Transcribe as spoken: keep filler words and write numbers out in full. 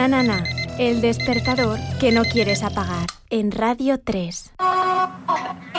Na Na Na, el despertador que no quieres apagar, en Radio tres.